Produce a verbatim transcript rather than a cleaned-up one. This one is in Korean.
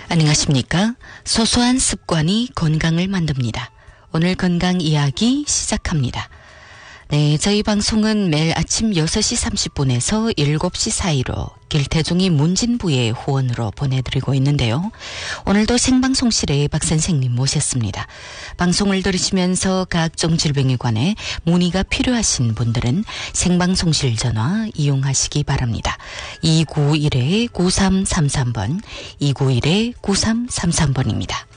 안녕하십니까? 소소한 습관이 건강을 만듭니다. 오늘 건강 이야기 시작합니다. 네, 저희 방송은 매일 아침 여섯 시 삼십 분에서 일곱 시 사이로 길태종이 문진부의 후원으로 보내드리고 있는데요. 오늘도 생방송실에 박 선생님 모셨습니다. 방송을 들으시면서 각종 질병에 관해 문의가 필요하신 분들은 생방송실 전화 이용하시기 바랍니다. 이구일 구삼삼삼 번, 이구일 구삼삼삼 번입니다.